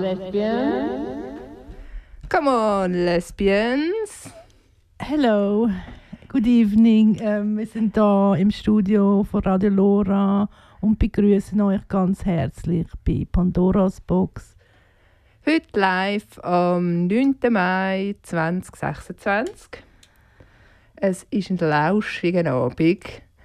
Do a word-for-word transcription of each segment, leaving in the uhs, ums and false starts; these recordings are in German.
lesbians. Come on, lesbians. Hello, good evening. Ähm, wir sind hier im Studio von Radio Lora und begrüßen euch ganz herzlich bei Pandoras Box. Heute live am neunten Mai zweitausendsechsundzwanzig. Es ist ein lauschiger Abend.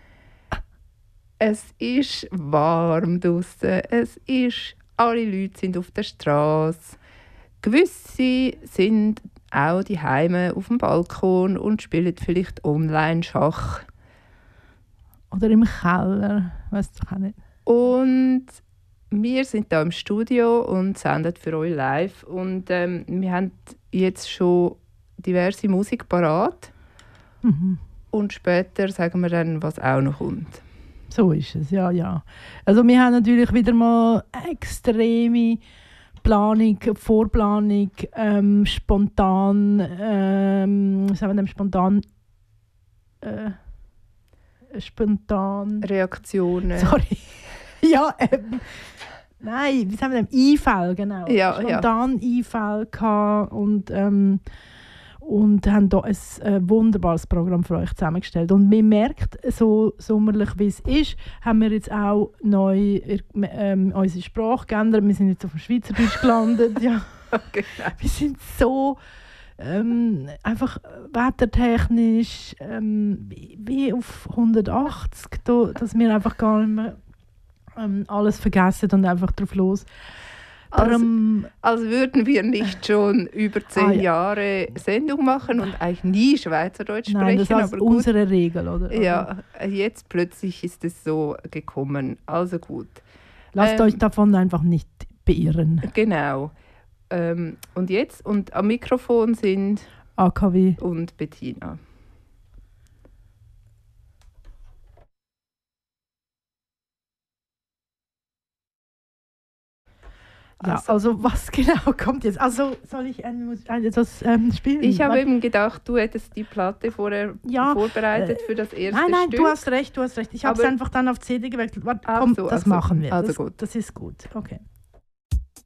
Es ist warm draussen. Es ist, alle Leute sind auf der Straße. Gewisse sind auch die Heime auf dem Balkon und spielen vielleicht online Schach. Oder im Keller, weiss ich auch nicht. Und wir sind hier im Studio und senden für euch live. Und ähm, wir haben jetzt schon diverse Musik parat. Mhm. Und später sagen wir dann, was auch noch kommt. So ist es, ja, ja. Also wir haben natürlich wieder mal extreme Planung, Vorplanung, ähm, spontan, ähm, was sagen wir denn, spontan, äh, spontan... Reaktionen. Sorry. ja, ähm, nein, wie sagen wir denn, Einfälle, genau. Ja, spontan ja. Einfälle gehabt und ähm, und haben hier ein äh, wunderbares Programm für euch zusammengestellt. Und man merkt, so sommerlich wie es ist, haben wir jetzt auch neu ähm, unsere Sprache geändert. Wir sind jetzt auf dem Schweizerdeutsch gelandet. Ja. Okay. Wir sind so ähm, einfach wettertechnisch ähm, wie, wie auf hundertachtzig, da, dass wir einfach gar nicht mehr ähm, alles vergessen und einfach drauf los. Als, als würden wir nicht schon über zehn ah, ja. Jahre Sendung machen und eigentlich nie Schweizerdeutsch sprechen. Nein, das ist aber unsere Regel, oder? Ja, jetzt plötzlich ist es so gekommen. Also gut. Lasst ähm, euch davon einfach nicht beirren. Genau. Ähm, und jetzt, und am Mikrofon sind A K W und Bettina. Ja, also, also was genau kommt jetzt? Also soll ich ein, ein, etwas ähm, spielen? Ich habe eben gedacht, du hättest die Platte vorher ja, vorbereitet für das erste Nein, nein, Stück. du hast recht, du hast recht. Ich habe es einfach dann auf C D gewechselt. Warte, komm, so, das also, machen wir. Also das, gut. Das ist gut, okay.